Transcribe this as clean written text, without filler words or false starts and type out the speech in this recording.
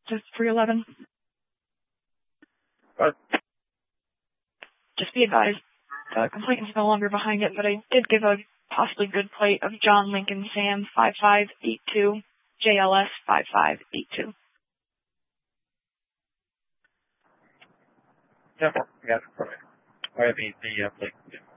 to 311. Just be advised, the complainant's no longer behind it, but I did give a possibly good plate of John Lincoln Sam 5582, JLS 5582. Yeah, perfect. I mean, the plate.